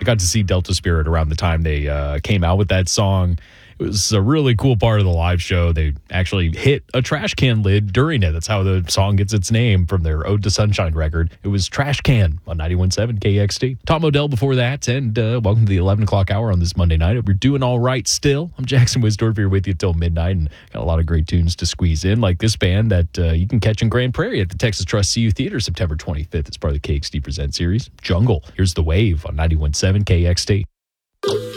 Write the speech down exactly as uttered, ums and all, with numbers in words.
got to see Delta Spirit around the time they uh, came out with that song. It was a really cool part of the live show. They actually hit a trash can lid during it. That's how the song gets its name from their Ode to Sunshine record. It was Trash Can on ninety-one point seven K X T. Tom Odell before that, and uh, welcome to the eleven o'clock hour on this Monday night. Hope you're doing all right still. I'm Jackson Wisdorf here with you till midnight, and got a lot of great tunes to squeeze in, like this band that uh, you can catch in Grand Prairie at the Texas Trust C U Theater September twenty-fifth as part of the K X T Present series, Jungle. Here's The Wave on ninety-one point seven K X T.